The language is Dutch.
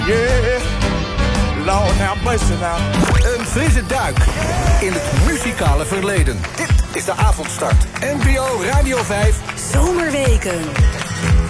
Yeah, Lord have mercy now. Een frisse duik in het muzikale verleden. Dit is de avondstart. NPO Radio 5. Zomerweken.